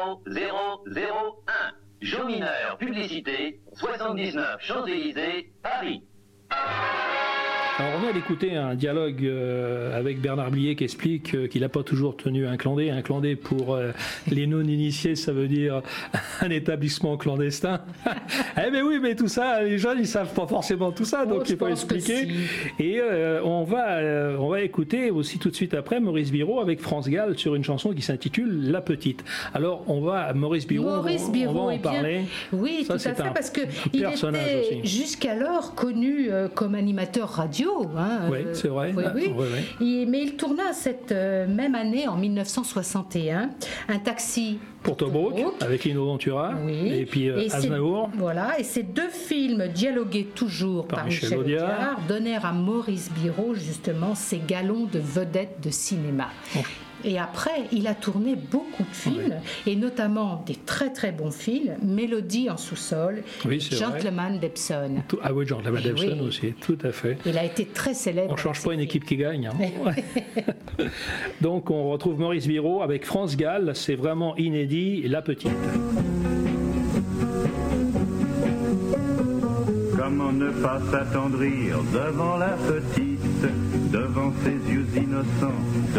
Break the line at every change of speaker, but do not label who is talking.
001. Jo mineur, publicité, 79 Champs-Élysées, Paris.
Alors on vient d'écouter un dialogue avec Bernard Blier qui explique qu'il n'a pas toujours tenu un clandé. Un clandé pour les non-initiés, ça veut dire un établissement clandestin. Eh bien oui, mais tout ça, les jeunes, ils savent pas forcément tout ça, donc il faut expliquer. Si. Et on va écouter aussi tout de suite après Maurice Biraud avec France Gall sur une chanson qui s'intitule La Petite. Alors Maurice Biraud, on va en parler.
Oui, ça, tout à fait, parce qu'il était jusqu'alors connu comme animateur radio.
Oui, c'est vrai.
Oui. Mais il tourna cette même année, en 1961, un taxi
pour Tobruk, avec Lino Ventura, et puis Aznavour.
Voilà, et ces deux films dialogués toujours par Michel Audiard donnèrent à Maurice Biraud justement ses galons de vedette de cinéma. Et après, il a tourné beaucoup de films, et notamment des très très bons films, Mélodie en sous-sol, Gentleman d'Epsom.
Ah oui, Gentleman d'Epsom aussi, tout à fait.
Il a été très célèbre.
On ne change pas une équipe qui gagne. Hein. Donc on retrouve Maurice Biraud avec France Gall, c'est vraiment inédit, La Petite.
Comment ne pas s'attendrir devant la petite, devant ses yeux innocents,